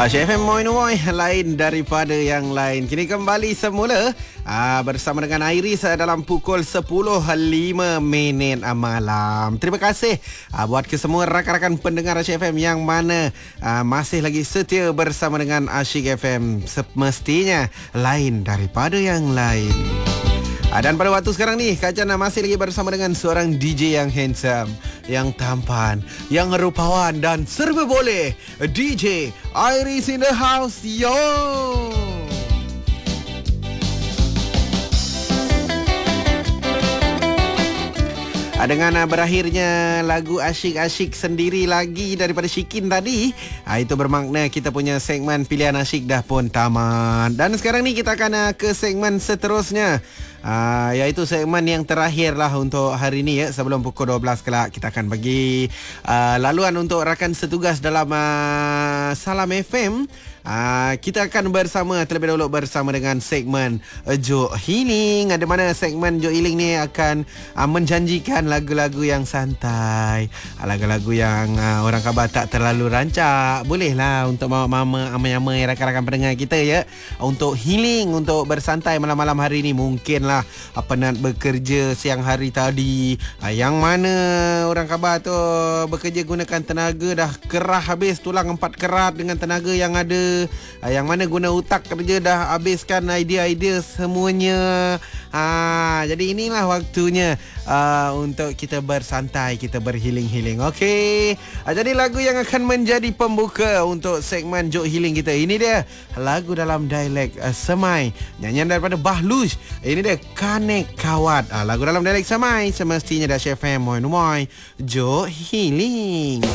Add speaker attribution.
Speaker 1: FM Moin lain daripada yang lain. Kini kembali semula bersama dengan Iris dalam pukul 10.05 malam. Terima kasih buat kesemua rakan-rakan pendengar Asyik FM yang mana masih lagi setia bersama dengan Asyik FM. Semestinya lain daripada yang lain. Dan pada waktu sekarang ni, Kak Jana masih lagi bersama dengan seorang DJ yang handsome, yang tampan, yang rupawan dan serba boleh. DJ Iris in the house, yo! Dengan berakhirnya lagu asyik-asyik sendiri lagi daripada Syikin tadi, itu bermakna kita punya segmen pilihan asyik dah pun tamat. Dan sekarang ni kita akan ke segmen seterusnya, iaitu segmen yang terakhir lah untuk hari ni ya. Sebelum pukul 12 kelak kita akan bagi laluan untuk rakan setugas dalam Salam FM. Kita akan bersama terlebih dahulu bersama dengan segmen Jok Healing. Ada mana segmen Jok Healing ni akan menjanjikan lagu-lagu yang santai, lagu-lagu yang orang khabar tak terlalu rancak. Bolehlah untuk mama amai-amai rakan-rakan pendengar kita ya, untuk healing, untuk bersantai malam-malam hari ni. Mungkinlah penat bekerja siang hari tadi, yang mana orang khabar tu bekerja gunakan tenaga dah kerah habis, tulang 4 kerat dengan tenaga yang ada, yang mana guna otak kerja dah habiskan idea-idea semuanya. Jadi inilah waktunya untuk kita bersantai, kita berhealing-healing. Okey. Jadi lagu yang akan menjadi pembuka untuk segmen Jok Healing kita, ini dia lagu dalam dialek Semai, nyanyian daripada Bahlus. Ini dia Kanek Kawat. Lagu dalam dialek Semai semestinya dah Asyik FM Jok Healing.